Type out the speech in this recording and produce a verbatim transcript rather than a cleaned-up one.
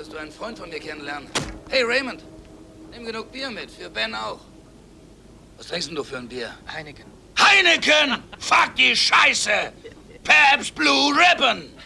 du einen Freund von mir kennenlernen? Hey, Raymond, nimm genug Bier mit, für Ben auch. Was trinkst denn du für ein Bier? Heineken. Heineken! Fuck die Scheiße! Pabst Blue Ribbon!